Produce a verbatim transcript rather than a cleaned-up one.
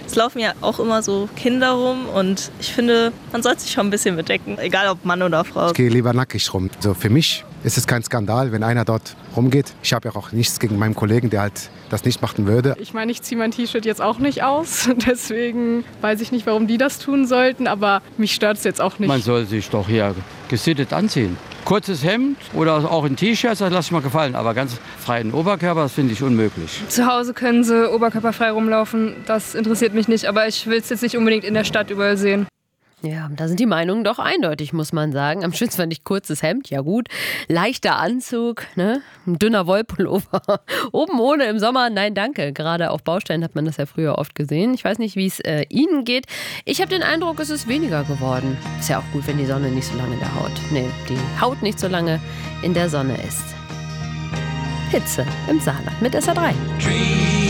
Es laufen ja auch immer so Kinder rum und ich finde, man sollte sich schon ein bisschen bedecken, egal ob Mann oder Frau. Ich gehe lieber nackig rum. Also für mich ist es kein Skandal, wenn einer dort rumgeht. Ich habe ja auch nichts gegen meinen Kollegen, der halt das nicht machen würde. Ich meine, ich ziehe mein T-Shirt jetzt auch nicht aus, deswegen weiß ich nicht, warum die das tun sollten, aber mich stört es jetzt auch nicht. Man soll sich doch hier gesittet anziehen. Kurzes Hemd oder auch ein T-Shirt, das lasse ich mal gefallen, aber ganz freien Oberkörper, das finde ich unmöglich. Zu Hause können sie oberkörperfrei rumlaufen, das interessiert mich nicht, aber ich will es jetzt nicht unbedingt in der Stadt überall sehen. Ja, da sind die Meinungen doch eindeutig, muss man sagen. Am schönsten fand ich kurzes Hemd, ja gut. Leichter Anzug, ne? Ein dünner Wollpullover. Oben ohne im Sommer, nein danke. Gerade auf Baustellen hat man das ja früher oft gesehen. Ich weiß nicht, wie es äh, Ihnen geht. Ich habe den Eindruck, es ist weniger geworden. Ist ja auch gut, wenn die Sonne nicht so lange in der Haut, nee, die Haut nicht so lange in der Sonne ist. Hitze im Saarland mit S R drei.